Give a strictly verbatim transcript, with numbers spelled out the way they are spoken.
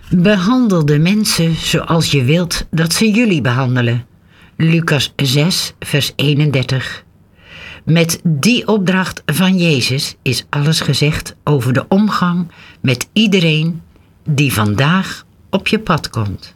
Behandel de mensen zoals je wilt dat ze jullie behandelen. Lucas zes, vers eenendertig. Met die opdracht van Jezus is alles gezegd over de omgang met iedereen die vandaag op je pad komt.